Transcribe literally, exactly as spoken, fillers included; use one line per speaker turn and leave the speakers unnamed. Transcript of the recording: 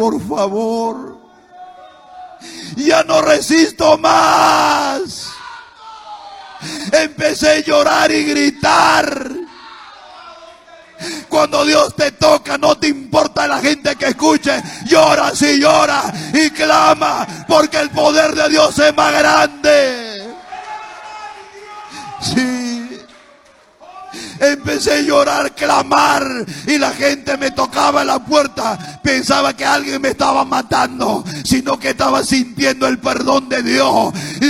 por favor, ya no resisto más. Empecé a llorar y gritar. Cuando Dios te toca, no te importa la gente que escuche. Llora, sí, llora y clama, porque el poder de Dios es más grande. Sí. Empecé a llorar, clamar, y la gente me tocaba en la puerta. Pensaba que alguien me estaba matando, sino que estaba sintiendo el perdón de Dios.